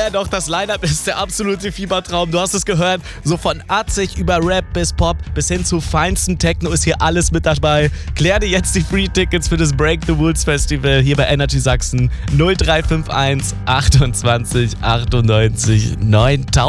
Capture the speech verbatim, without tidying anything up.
Ja, doch, das Line-Up ist der absolute Fiebertraum. Du hast es gehört, so von atzig über Rap bis Pop bis hin zu feinstem Techno ist hier alles mit dabei. Klär dir jetzt die Free-Tickets für das Break the Rules Festival hier bei Energy Sachsen null drei fünf eins achtundzwanzig achtundneunzig neuntausend.